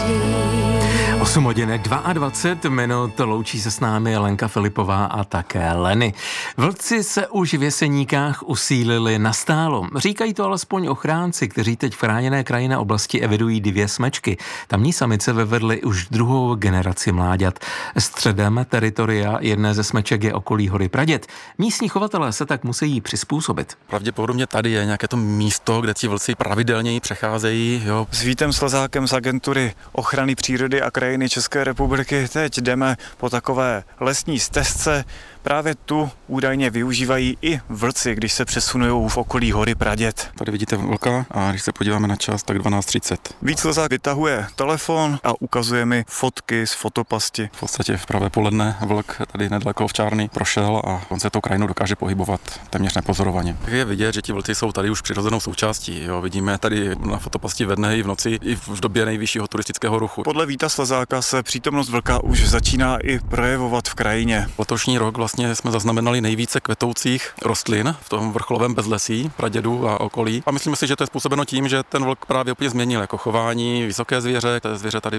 8 hodin 22 minut, loučí se s námi Lenka Filipová a také Leny. Vlci se už v Jeseníkách usílili nastálo. Říkají to alespoň ochránci, kteří teď v chráněné krajinné oblasti evidují 2 smečky. Tamní samice vyvedly už 2. generaci mláďat. Středem teritoria jedné ze smeček je okolí hory Praděd. Místní chovatelé se tak musí přizpůsobit. Pravděpodobně tady je nějaké to místo, kde ti vlci pravidelněji přecházejí. Jo. S Vítem Slazákem z agentury ochrany přírody a krajiny České republiky teď jdeme po takové lesní stezce. Právě tu údajně využívají i vlci, když se přesunují v okolí hory Praděd. Tady vidíte vlka a když se podíváme na čas, tak 12:30. Vít Slezák vytahuje telefon a ukazuje mi fotky z fotopasti. V podstatě v pravé poledne vlk tady nedaleko Ovčárny prošel a on se tou krajinou dokáže pohybovat téměř nepozorovaně. Je vidět, že ti vlci jsou tady už přirozenou součástí. Jo. Vidíme tady na fotopasti ve dne i v noci, i v době nejvyššího turistického ruchu. Podle Víta Slezáka se přítomnost vlka už začíná i projevovat v krajině. Letošní rok vlastně jsme zaznamenali nejvíce kvetoucích rostlin v tom vrcholovém bezlesí Pradědu a okolí. A myslím si, že to je způsobeno tím, že ten vlk právě úplně změnil jako chování, vysoké zvěře. Zvěře tady